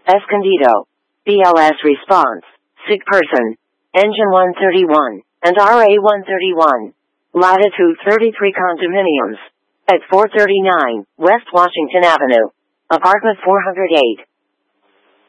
Escondido. BLS response. Sick person. Engine 131, and RA 131. Latitude 33 condominiums. At 439, West Washington Avenue. Apartment 408.